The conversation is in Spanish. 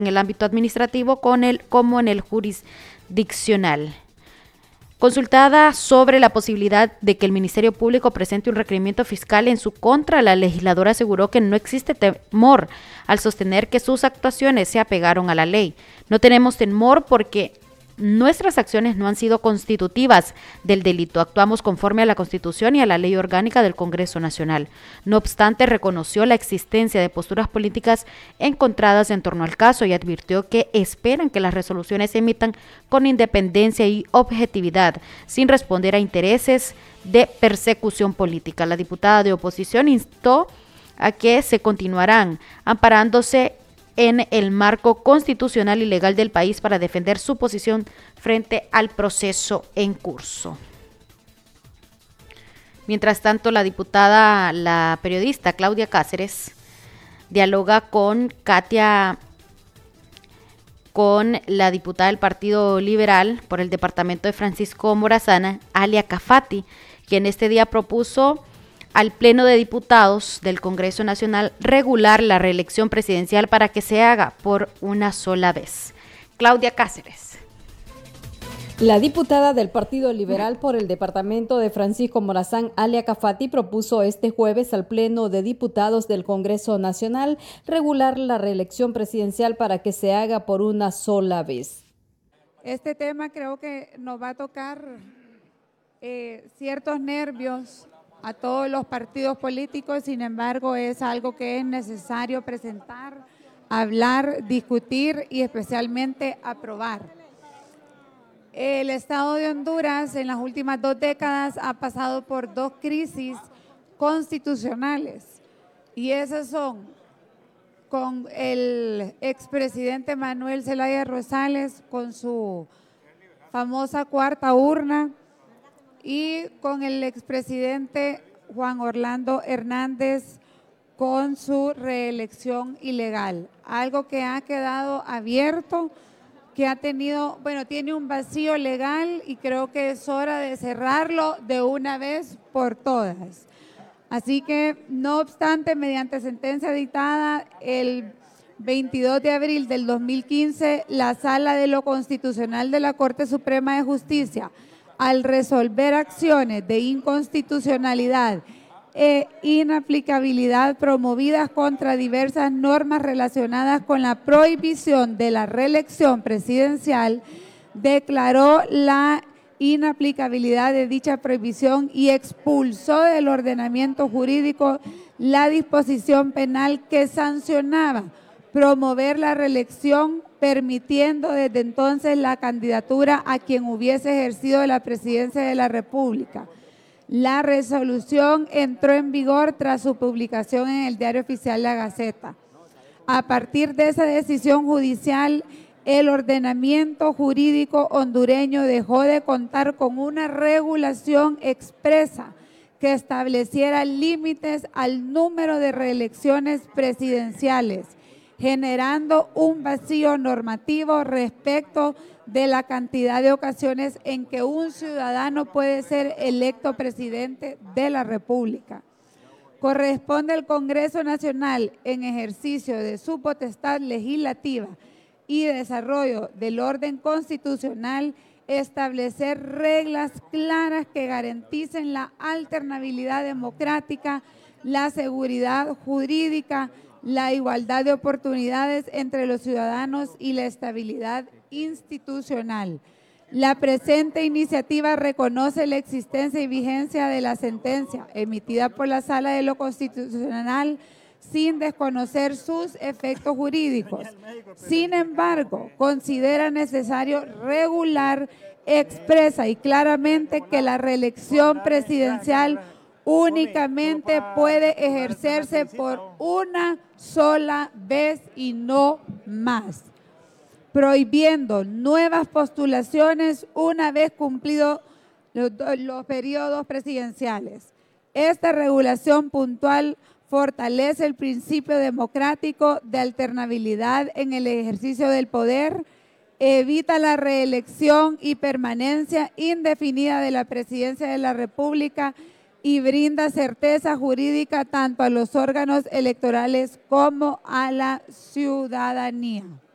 en el ámbito administrativo como en el jurisdiccional. Consultada sobre la posibilidad de que el Ministerio Público presente un requerimiento fiscal en su contra, la legisladora aseguró que no existe temor al sostener que sus actuaciones se apegaron a la ley. No tenemos temor porque nuestras acciones no han sido constitutivas del delito. Actuamos conforme a la Constitución y a la Ley Orgánica del Congreso Nacional. No obstante, reconoció la existencia de posturas políticas encontradas en torno al caso y advirtió que esperan que las resoluciones se emitan con independencia y objetividad, sin responder a intereses de persecución política. La diputada de oposición instó a que se continuarán amparándose en el marco constitucional y legal del país para defender su posición frente al proceso en curso. Mientras tanto, la periodista Claudia Cáceres dialoga con la diputada del Partido Liberal por el departamento de Francisco Morazán, Alia Cafati, quien este día propuso al Pleno de Diputados del Congreso Nacional regular la reelección presidencial para que se haga por una sola vez. Claudia Cáceres. La diputada del Partido Liberal por el departamento de Francisco Morazán, Alia Cafati, propuso este jueves al Pleno de Diputados del Congreso Nacional regular la reelección presidencial para que se haga por una sola vez. Este tema creo que nos va a tocar ciertos nervios a todos los partidos políticos, sin embargo es algo que es necesario presentar, hablar, discutir y especialmente aprobar. El Estado de Honduras en las últimas 2 décadas ha pasado por 2 crisis constitucionales y esas son con el expresidente Manuel Zelaya Rosales con su famosa cuarta urna y con el expresidente Juan Orlando Hernández con su reelección ilegal. Algo que ha quedado abierto, que ha tenido, tiene un vacío legal y creo que es hora de cerrarlo de una vez por todas. Así que, no obstante, mediante sentencia dictada el 22 de abril del 2015, la Sala de lo Constitucional de la Corte Suprema de Justicia, al resolver acciones de inconstitucionalidad e inaplicabilidad promovidas contra diversas normas relacionadas con la prohibición de la reelección presidencial, declaró la inaplicabilidad de dicha prohibición y expulsó del ordenamiento jurídico la disposición penal que sancionaba promover la reelección, permitiendo desde entonces la candidatura a quien hubiese ejercido la presidencia de la República. La resolución entró en vigor tras su publicación en el Diario Oficial La Gaceta. A partir de esa decisión judicial, el ordenamiento jurídico hondureño dejó de contar con una regulación expresa que estableciera límites al número de reelecciones presidenciales, generando un vacío normativo respecto de la cantidad de ocasiones en que un ciudadano puede ser electo presidente de la República. Corresponde al Congreso Nacional, en ejercicio de su potestad legislativa y desarrollo del orden constitucional, establecer reglas claras que garanticen la alternabilidad democrática, la seguridad jurídica, la igualdad de oportunidades entre los ciudadanos y la estabilidad institucional. La presente iniciativa reconoce la existencia y vigencia de la sentencia emitida por la Sala de lo Constitucional sin desconocer sus efectos jurídicos. Sin embargo, considera necesario regular expresa y claramente que la reelección presidencial únicamente puede ejercerse por una sola vez y no más, prohibiendo nuevas postulaciones una vez cumplidos los periodos presidenciales. Esta regulación puntual fortalece el principio democrático de alternabilidad en el ejercicio del poder, evita la reelección y permanencia indefinida de la presidencia de la República y brinda certeza jurídica tanto a los órganos electorales como a la ciudadanía.